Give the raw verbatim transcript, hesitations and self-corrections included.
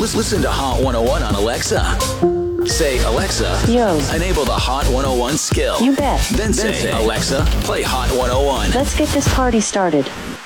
Listen to Hot one oh one on Alexa. Say, Alexa, Yo. enable the Hot one oh one skill. You bet. Then say, Alexa, play Hot one oh one. Let's get this party started.